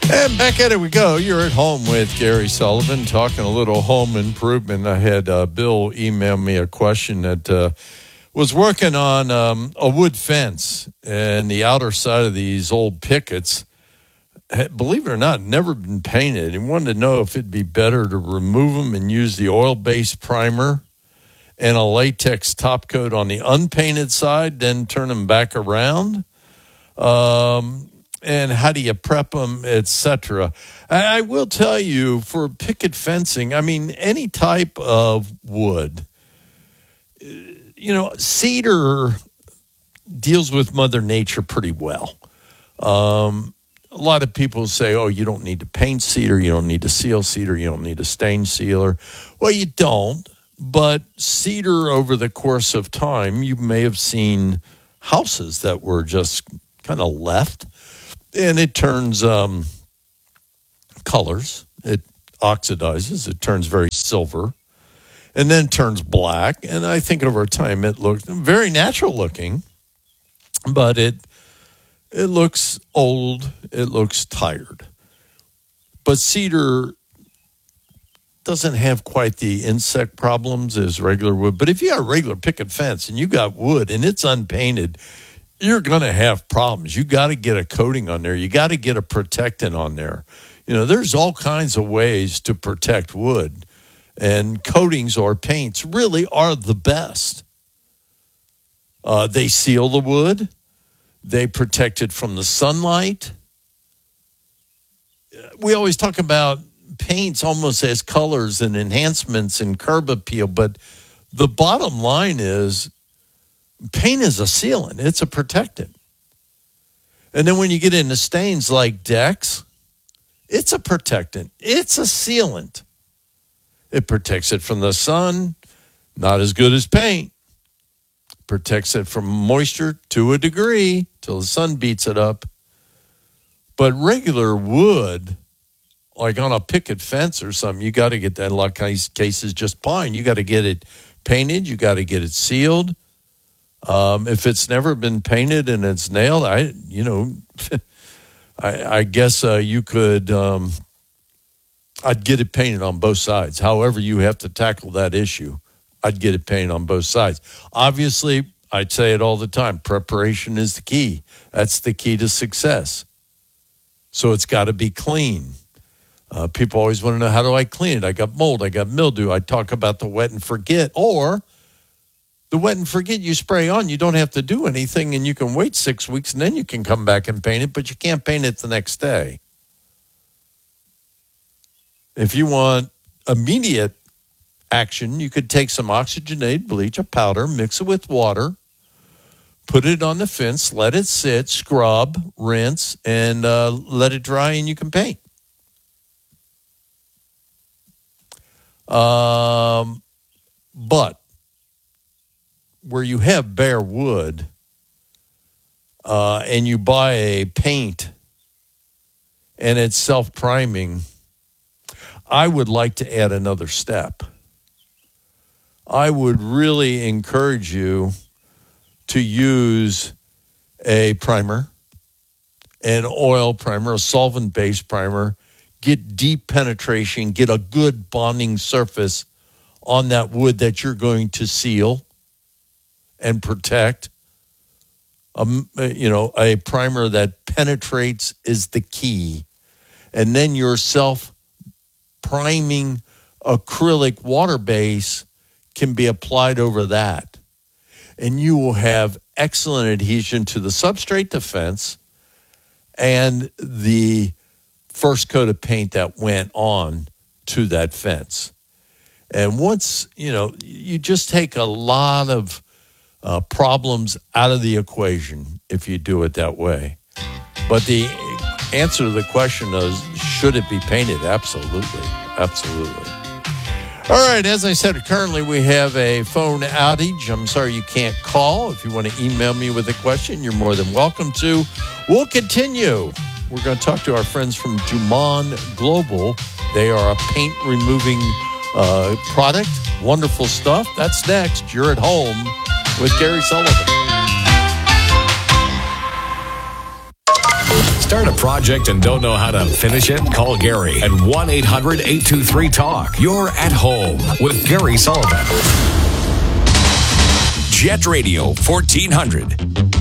And back at it we go. You're at home with Gary Sullivan, talking a little home improvement. I had Bill email me a question that was working on a wood fence and the outer side of these old pickets. Believe it or not, never been painted. He wanted to know if it'd be better to remove them and use the oil-based primer and a latex top coat on the unpainted side, then turn them back around. And how do you prep them, etc. I will tell you, for picket fencing, I mean, any type of wood, cedar deals with Mother Nature pretty well. A lot of people say, oh, you don't need to paint cedar, you don't need to seal cedar, you don't need a stain sealer. Well, you don't, but cedar over the course of time, you may have seen houses that were just kind of left. And it turns colors. It oxidizes. It turns very silver and then turns black. And I think over time it looks very natural looking, but it looks old. It looks tired. But cedar doesn't have quite the insect problems as regular wood. But if you got a regular picket fence and you got wood and it's unpainted, you're going to have problems. You got to get a coating on there. You got to get a protectant on there. There's all kinds of ways to protect wood, and coatings or paints really are the best. They seal the wood. They protect it from the sunlight. We always talk about paints almost as colors and enhancements and curb appeal, but the bottom line is, paint is a sealant. It's a protectant. And then when you get into stains like decks, it's a protectant. It's a sealant. It protects it from the sun, not as good as paint. Protects it from moisture to a degree till the sun beats it up. But regular wood, like on a picket fence or something, you got to get that. In a lot of cases, just pine. You got to get it painted. You got to get it sealed. If it's never been painted and it's nailed, I guess you could. I'd get it painted on both sides. However, you have to tackle that issue. I'd get it painted on both sides. Obviously, I'd say it all the time. Preparation is the key. That's the key to success. So it's got to be clean. People always want to know, how do I clean it? I got mold. I got mildew. I talk about the wet and forget, or the wet and forget you spray on. You don't have to do anything, and you can wait 6 weeks, and then you can come back and paint it, but you can't paint it the next day. If you want immediate action, you could take some oxygenated bleach, a powder, mix it with water, put it on the fence, let it sit, scrub, rinse, and let it dry, and you can paint. But where you have bare wood and you buy a paint and it's self-priming, I would like to add another step. I would really encourage you to use a primer, an oil primer, a solvent-based primer, get deep penetration, get a good bonding surface on that wood that you're going to seal and protect. A primer that penetrates is the key. And then your self-priming acrylic water base can be applied over that. And you will have excellent adhesion to the substrate defense and the first coat of paint that went on to that fence. And once, you just take a lot of problems out of the equation if you do it that way. But the answer to the question is, should it be painted? Absolutely. Absolutely. All right, as I said, currently we have a phone outage. I'm sorry you can't call. If you want to email me with a question, you're more than welcome to. We'll continue. We're going to talk to our friends from Dumond Global. They are a paint removing product. Wonderful stuff. That's next. You're at home with Gary Sullivan. Start a project and don't know how to finish it? Call Gary at 1-800-823-TALK. You're at home with Gary Sullivan. Jet Radio 1400.